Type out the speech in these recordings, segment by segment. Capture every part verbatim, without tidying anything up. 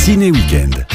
Ciné Weekend.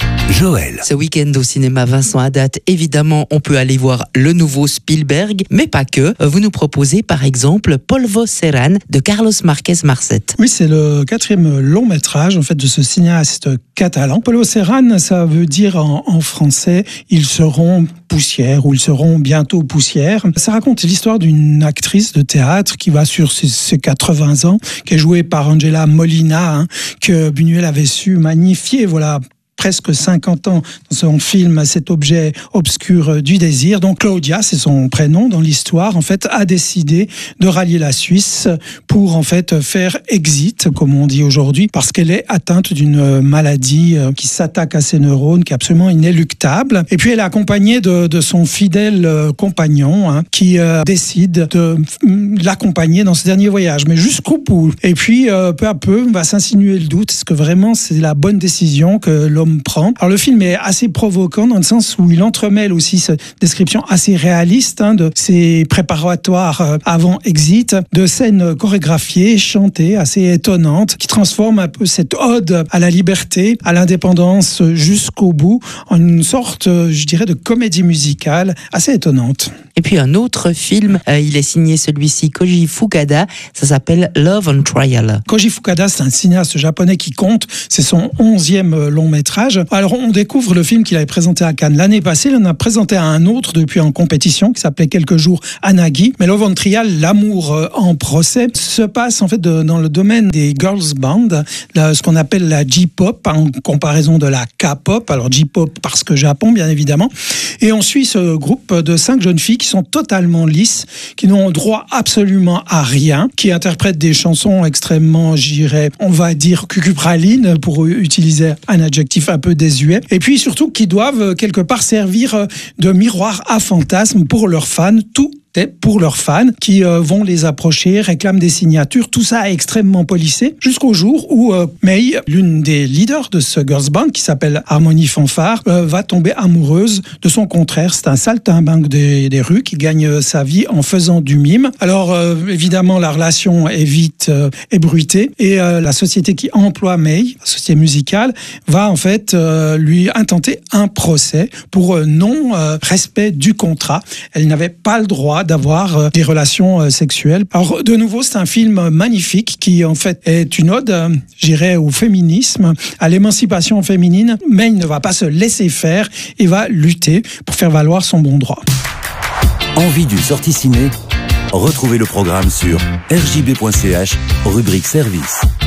Joël. Ce week-end au cinéma Vincent Hadad, évidemment, on peut aller voir le nouveau Spielberg, mais pas que. Vous nous proposez par exemple Polvo Serán de Carlos Marquez Marcet. Oui, c'est le quatrième long métrage en fait de ce cinéaste catalan. Polvo Serán, ça veut dire en, en français ils seront poussière ou ils seront bientôt poussière. Ça raconte l'histoire d'une actrice de théâtre qui va sur ses, ses quatre-vingts ans, qui est jouée par Angela Molina, hein, que Buñuel avait su magnifier. Voilà. Presque cinquante ans dans son film Cet objet obscur du désir. Donc Claudia, c'est son prénom dans l'histoire, en fait, a décidé de rallier la Suisse pour en fait faire exit, comme on dit aujourd'hui, parce qu'elle est atteinte d'une maladie qui s'attaque à ses neurones, qui est absolument inéluctable. Et puis elle est accompagnée de, de son fidèle compagnon, hein, qui euh, décide de l'accompagner dans ce dernier voyage, mais jusqu'au bout. Et puis euh, peu à peu va s'insinuer le doute, est-ce que vraiment c'est la bonne décision que l'homme prend. Alors le film est assez provoquant dans le sens où il entremêle aussi cette description assez réaliste hein, de ses préparatoires avant exit, de scènes chorégraphiées, chantées, assez étonnantes, qui transforment un peu cette ode à la liberté, à l'indépendance jusqu'au bout, en une sorte, je dirais, de comédie musicale assez étonnante. Et puis un autre film, euh, il est signé celui-ci Koji Fukada, ça s'appelle Love on Trial. Koji Fukada, c'est un cinéaste japonais qui compte, c'est son onzième long métrage. Alors on découvre le film qu'il avait présenté à Cannes l'année passée, il en a présenté un autre depuis en compétition qui s'appelait Quelques jours à Nagui. Mais Love on Trial, l'amour en procès, se passe en fait de, dans le domaine des girls band, la, ce qu'on appelle la J-pop en comparaison de la K-pop. Alors J-pop parce que Japon bien évidemment. Et on suit ce groupe de cinq jeunes filles qui sont totalement lisses, qui n'ont droit absolument à rien, qui interprètent des chansons extrêmement, je dirais, on va dire cucupralines pour utiliser un adjectif un peu désuet, et puis surtout qui doivent quelque part servir de miroir à fantasmes pour leurs fans, tout pour leurs fans qui euh, vont les approcher, réclament des signatures, tout ça est extrêmement policé, jusqu'au jour où euh, Mei, l'une des leaders de ce girls band qui s'appelle Harmonie Fanfare, euh, va tomber amoureuse de son contraire. C'est un saltimbanque des, des rues qui gagne sa vie en faisant du mime. Alors euh, évidemment la relation est vite euh, ébruitée et euh, la société qui emploie Mei, la société musicale, va en fait euh, lui intenter un procès pour euh, non-respect euh, du contrat. Elle n'avait pas le droit d'avoir euh, des relations euh, sexuelles. Alors de nouveau, c'est un film magnifique qui en fait est une ode, euh, j'irais, au féminisme, à l'émancipation féminine, mais il ne va pas se laisser faire et va lutter pour faire valoir son bon droit. Envie du sortie ciné? Retrouvez le programme sur r j b point c h, rubrique service.